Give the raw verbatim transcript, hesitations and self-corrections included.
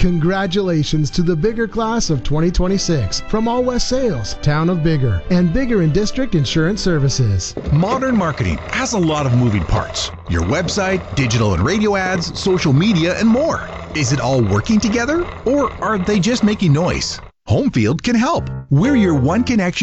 Congratulations to the Bigger class of twenty twenty-six from All West Sales, Town of Bigger, and Bigger and District Insurance Services. Modern marketing has a lot of moving parts. Your website, digital and radio ads, social media, and more. Is it all working together, or are they just making noise? Homefield can help. We're your one connection